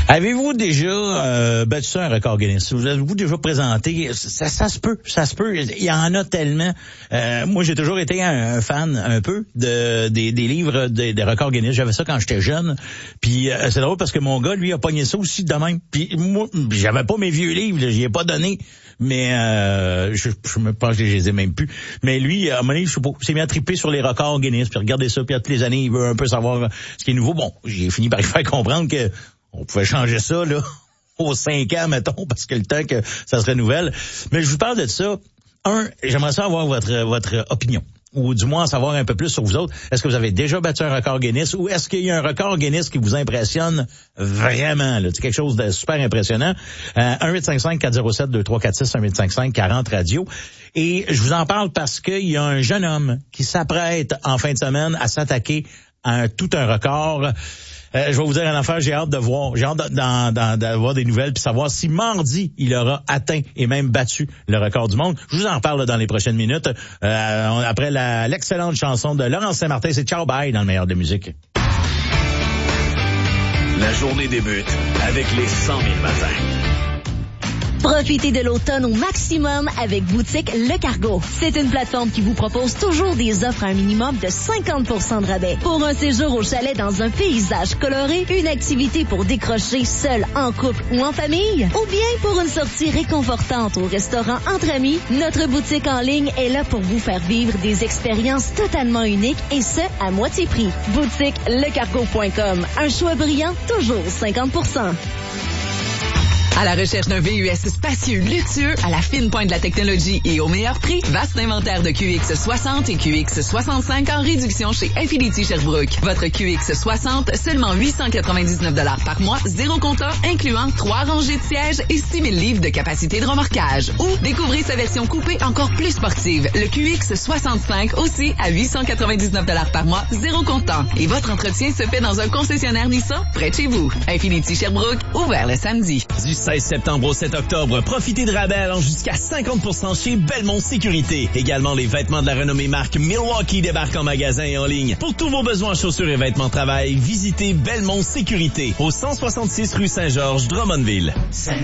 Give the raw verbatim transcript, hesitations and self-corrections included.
Avez-vous déjà euh, battu ça un record Guinness? Vous avez-vous déjà présenté? Ça, ça se peut, ça se peut. Il y en a tellement. Euh, moi, j'ai toujours été un, un fan un peu de des, des livres des, des records Guinness. J'avais ça quand j'étais jeune. Puis euh, c'est drôle parce que mon gars, lui, a pogné ça aussi de même. Puis moi, j'avais pas mes vieux livres, j'y ai pas donné. Mais euh, je, je me pense que je les ai même plus. Mais lui, à un moment donné, je sais pas, s'est mis à triper sur les records Guinness. Puis regarder ça, puis à toutes les années, il veut un peu savoir ce qui est nouveau. Bon, j'ai fini par lui faire comprendre que on pouvait changer ça, là, aux cinq ans, mettons, parce que le temps que ça se renouvelle. Mais je vous parle de ça. Un, j'aimerais ça avoir votre, votre opinion. Ou du moins en savoir un peu plus sur vous autres. Est-ce que vous avez déjà battu un record Guinness ou est-ce qu'il y a un record Guinness qui vous impressionne vraiment? Là? C'est quelque chose de super impressionnant. Euh, un huit cinq cinq quatre zéro sept deux trois quatre six, un huit cinq cinq quarante radio. Et je vous en parle parce qu'il y a un jeune homme qui s'apprête en fin de semaine à s'attaquer à un, tout un record. Euh, je vais vous dire une affaire, j'ai hâte de voir, j'ai hâte d'en, d'en, d'avoir des nouvelles puis savoir si mardi, il aura atteint et même battu le record du monde. Je vous en reparle là, dans les prochaines minutes. Euh, après la, l'excellente chanson de Laurence Saint-Martin, c'est Ciao Bye dans le meilleur de musique. La journée débute avec les cent mille matins. Profitez de l'automne au maximum avec Boutique Le Cargo. C'est une plateforme qui vous propose toujours des offres à un minimum de cinquante pour cent de rabais. Pour un séjour au chalet dans un paysage coloré, une activité pour décrocher seul, en couple ou en famille, ou bien pour une sortie réconfortante au restaurant entre amis, notre boutique en ligne est là pour vous faire vivre des expériences totalement uniques et ce, à moitié prix. Boutique le cargo point com. Un choix brillant, toujours cinquante pour cent. À la recherche d'un V U S spacieux, luxueux, à la fine pointe de la technologie et au meilleur prix, vaste inventaire de Q X soixante et Q X soixante-cinq en réduction chez Infinity Sherbrooke. Votre Q X soixante, seulement huit cent quatre-vingt-dix-neuf dollars par mois, zéro comptant, incluant trois rangées de sièges et six mille livres de capacité de remorquage. Ou découvrez sa version coupée encore plus sportive, le Q X soixante-cinq, aussi à huit cent quatre-vingt-dix-neuf dollars par mois, zéro comptant. Et votre entretien se fait dans un concessionnaire Nissan près de chez vous. Infinity Sherbrooke, ouvert le samedi. Du seize septembre au sept octobre, profitez de rabais allant jusqu'à cinquante pour cent chez Belmont Sécurité. Également, les vêtements de la renommée marque Milwaukee débarquent en magasin et en ligne. Pour tous vos besoins en chaussures et vêtements de travail, visitez Belmont Sécurité au cent soixante-six rue Saint-Georges, Drummondville.